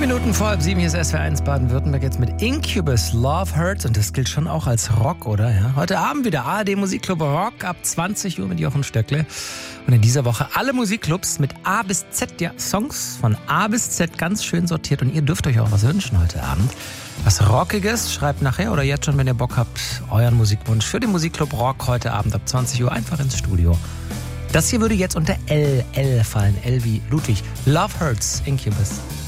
Minuten vor 7, hier ist SWR1 Baden-Württemberg jetzt mit Incubus, Love Hurts, und das gilt schon auch als Rock, oder? Ja? Heute Abend wieder ARD Musikclub Rock ab 20 Uhr mit Jochen Stöckle. Und in dieser Woche alle Musikclubs mit A bis Z, ja, Songs von A bis Z ganz schön sortiert, und ihr dürft euch auch was wünschen heute Abend. Was Rockiges, schreibt nachher oder jetzt schon, wenn ihr Bock habt, euren Musikwunsch für den Musikclub Rock heute Abend ab 20 Uhr einfach ins Studio. Das hier würde jetzt unter L fallen, L wie Ludwig. Love Hurts, Incubus.